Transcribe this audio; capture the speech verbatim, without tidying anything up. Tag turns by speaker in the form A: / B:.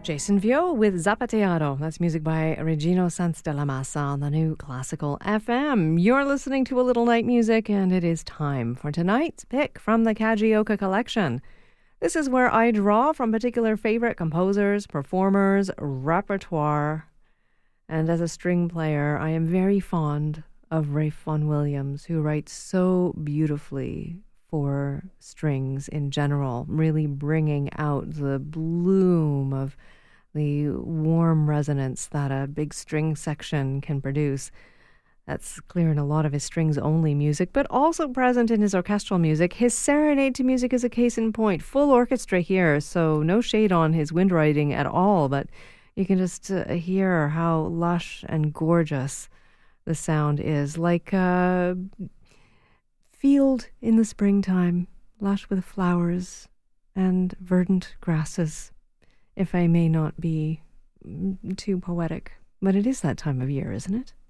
A: Jason Vio with Zapateado. That's music by Regino Sanz de la Masa on the new Classical F M. You're listening to A Little Night Music, and it is time for tonight's pick from the Kajioka collection. This is where I draw from particular favorite composers, performers, repertoire. And as a string player, I am very fond of Ralph Vaughan Williams, who writes so beautifully for strings in general, really bringing out the bloom of the warm resonance that a big string section can produce. That's clear in a lot of his strings-only music, but also present in his orchestral music. His serenade to music is a case in point. Full orchestra here, so no shade on his wind writing at all, but you can just uh, hear how lush and gorgeous the sound is, like a field in the springtime, lush with flowers and verdant grasses, if I may not be too poetic. But it is that time of year, isn't it?